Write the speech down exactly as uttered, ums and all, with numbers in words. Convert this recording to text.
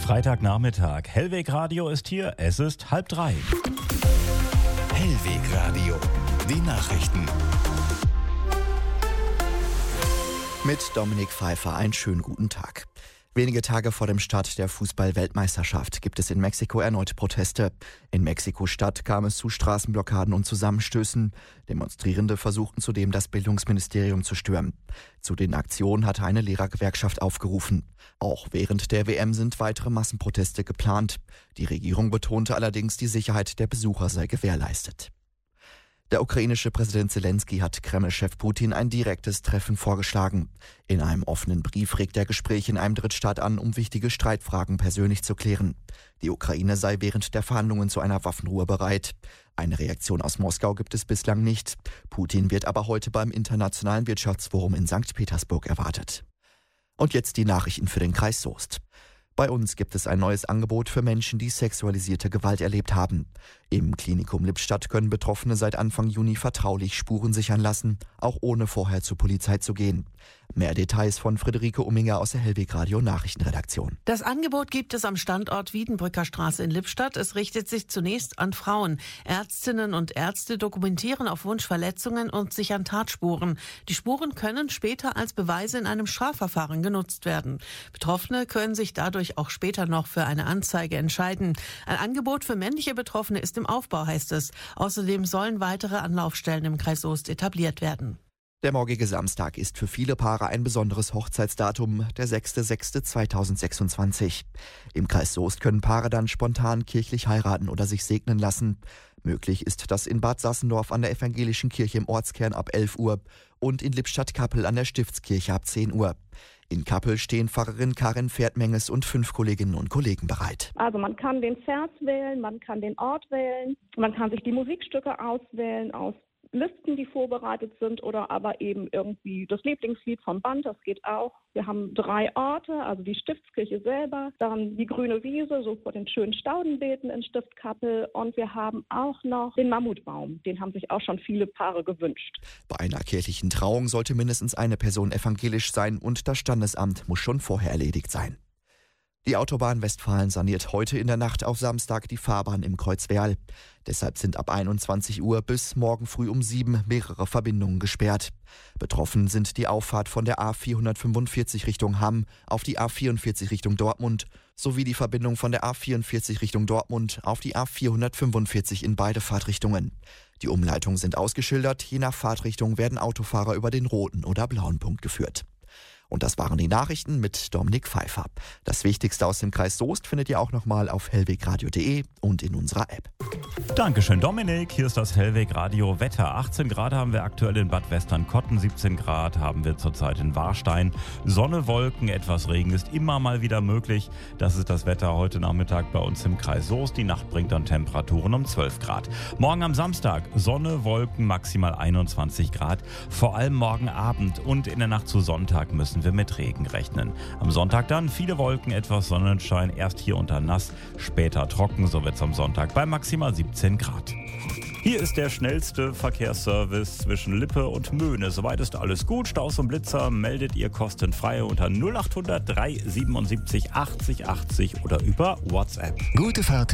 Freitagnachmittag. Hellweg Radio ist hier. Es ist halb drei. Hellweg Radio. Die Nachrichten. Mit Dominik Pfeiffer einen schönen guten Tag. Wenige Tage vor dem Start der Fußball-Weltmeisterschaft gibt es in Mexiko erneut Proteste. In Mexiko-Stadt kam es zu Straßenblockaden und Zusammenstößen. Demonstrierende versuchten zudem, das Bildungsministerium zu stürmen. Zu den Aktionen hatte eine Lehrergewerkschaft aufgerufen. Auch während der W M sind weitere Massenproteste geplant. Die Regierung betonte allerdings, die Sicherheit der Besucher sei gewährleistet. Der ukrainische Präsident Zelensky hat Kreml-Chef Putin ein direktes Treffen vorgeschlagen. In einem offenen Brief regt er Gespräche in einem Drittstaat an, um wichtige Streitfragen persönlich zu klären. Die Ukraine sei während der Verhandlungen zu einer Waffenruhe bereit. Eine Reaktion aus Moskau gibt es bislang nicht. Putin wird aber heute beim Internationalen Wirtschaftsforum in Sankt Petersburg erwartet. Und jetzt die Nachrichten für den Kreis Soest. Bei uns gibt es ein neues Angebot für Menschen, die sexualisierte Gewalt erlebt haben. Im Klinikum Lippstadt können Betroffene seit Anfang Juni vertraulich Spuren sichern lassen, auch ohne vorher zur Polizei zu gehen. Mehr Details von Friederike Umminger aus der Hellweg Radio Nachrichtenredaktion. Das Angebot gibt es am Standort Wiedenbrücker Straße in Lippstadt. Es richtet sich zunächst an Frauen. Ärztinnen und Ärzte dokumentieren auf Wunsch Verletzungen und sichern Tatspuren. Die Spuren können später als Beweise in einem Strafverfahren genutzt werden. Betroffene können sich dadurch auch später noch für eine Anzeige entscheiden. Ein Angebot für männliche Betroffene ist im Aufbau, heißt es. Außerdem sollen weitere Anlaufstellen im Kreis Soest etabliert werden. Der morgige Samstag ist für viele Paare ein besonderes Hochzeitsdatum, der sechster sechster zweitausendsechsundzwanzig. Im Kreis Soest können Paare dann spontan kirchlich heiraten oder sich segnen lassen. Möglich ist das in Bad Sassendorf an der Evangelischen Kirche im Ortskern ab elf Uhr und in Lippstadt-Kappel an der Stiftskirche ab zehn Uhr. In Kappel stehen Pfarrerin Karin Pferdmenges und fünf Kolleginnen und Kollegen bereit. Also man kann den Vers wählen, man kann den Ort wählen, man kann sich die Musikstücke auswählen aus Listen, die vorbereitet sind, oder aber eben irgendwie das Lieblingslied vom Band, das geht auch. Wir haben drei Orte, also die Stiftskirche selber, dann die grüne Wiese, so vor den schönen Staudenbeeten in Stiftkappel, und wir haben auch noch den Mammutbaum, den haben sich auch schon viele Paare gewünscht. Bei einer kirchlichen Trauung sollte mindestens eine Person evangelisch sein und das Standesamt muss schon vorher erledigt sein. Die Autobahn Westfalen saniert heute in der Nacht auf Samstag die Fahrbahn im Kreuz Werl. Deshalb sind ab einundzwanzig Uhr bis morgen früh um sieben mehrere Verbindungen gesperrt. Betroffen sind die Auffahrt von der A vierhundertfünfundvierzig Richtung Hamm auf die A vierundvierzig Richtung Dortmund sowie die Verbindung von der A vierundvierzig Richtung Dortmund auf die A vierhundertfünfundvierzig in beide Fahrtrichtungen. Die Umleitungen sind ausgeschildert, je nach Fahrtrichtung werden Autofahrer über den roten oder blauen Punkt geführt. Und das waren die Nachrichten mit Dominik Pfeiffer. Das Wichtigste aus dem Kreis Soest findet ihr auch nochmal auf hellwegradio punkt de und in unserer App. Dankeschön, Dominik. Hier ist das Hellweg Radio Wetter. achtzehn Grad haben wir aktuell in Bad Westernkotten, siebzehn Grad haben wir zurzeit in Warstein. Sonne, Wolken, etwas Regen ist immer mal wieder möglich. Das ist das Wetter heute Nachmittag bei uns im Kreis Soest. Die Nacht bringt dann Temperaturen um zwölf Grad. Morgen am Samstag Sonne, Wolken, maximal einundzwanzig Grad. Vor allem morgen Abend und in der Nacht zu Sonntag müssen wir mit Regen rechnen. Am Sonntag dann viele Wolken, etwas Sonnenschein, erst hier und dann nass, später trocken, so wird es am Sonntag bei maximal siebzehn Grad. Hier ist der schnellste Verkehrsservice zwischen Lippe und Möhne. Soweit ist alles gut. Staus und Blitzer meldet ihr kostenfrei unter null acht hundert drei siebenundsiebzig achtzig achtzig oder über WhatsApp. Gute Fahrt.